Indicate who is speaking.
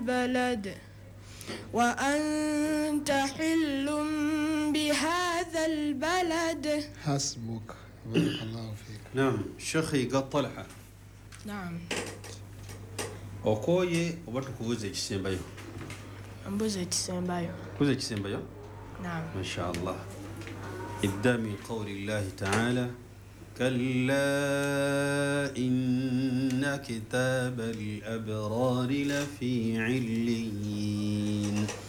Speaker 1: بلد وأنت حل بهذا البلد.
Speaker 2: حسبك. بارك الله فيك.
Speaker 3: نعم شيخي قد طلحة.
Speaker 1: نعم.
Speaker 3: okoye oba tukubuuza ekisembayo?
Speaker 1: mbuuza ekisembayo.
Speaker 3: kubuuza ekisembayo?
Speaker 1: نعم.
Speaker 3: ما شاء الله. ابدأ من قول الله تعالى كلا إن كتاب الأبرار لفي عليين